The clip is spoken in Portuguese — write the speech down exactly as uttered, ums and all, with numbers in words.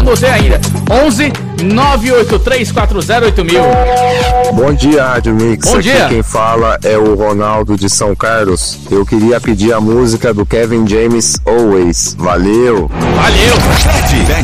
você ainda. onze nove oito três quatro zero oito mil. Bom dia, Rádio Mix. Bom Aqui dia. Quem fala é o Ronaldo de São Carlos. Eu queria pedir a música do Kevin James, Always. Valeu. Valeu. Pede,